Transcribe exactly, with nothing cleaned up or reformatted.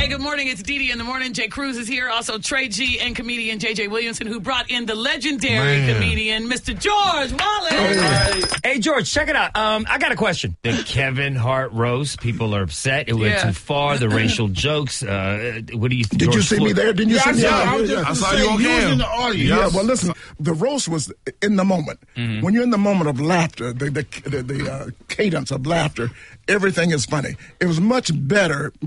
good morning. It's Dee Dee in the morning. Jay Cruz is here. Also, Trey G and comedian J J Williamson, who brought in the legendary Man. comedian, Mister George Wallace. Hey, hey George, check it out. Um, I got a question. The Kevin Hart roast. People are upset. It went yeah. too far. The racial jokes. Uh, what do you think? Did George you see Floyd? me there? Didn't you yeah, see me? Yeah, I, I, was just I saw you on cam. in the audience. Yeah, well, listen. The roast was in the moment. Mm-hmm. When you're in the moment of laughter, the the, the, the uh, cadence of laughter, everything is funny. It was much better